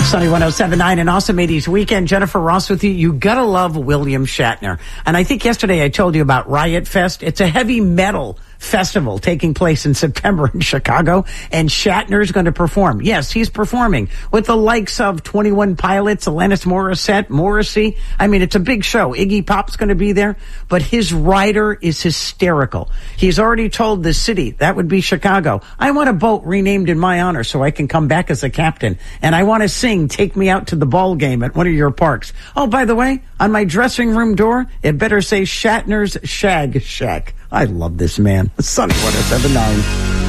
Sunny 107.9 and Awesome 80s Weekend. Jennifer Ross with you. You gotta love William Shatner. And I think yesterday I told you about Riot Fest. It's a heavy metal festival taking place in September in Chicago, and Shatner's going to perform. Yes, he's performing with the likes of 21 Pilots, Alanis Morissette, Morrissey. I mean, it's a big show. Iggy Pop's going to be there, but his rider is hysterical. He's already told the city, that would be Chicago, I want a boat renamed in my honor so I can come back as a captain, and I want to sing Take Me Out to the Ball Game at one of your parks. Oh, by the way, on my dressing room door, it better say Shatner's Shag Shack. I love this man. Sunny 107.9.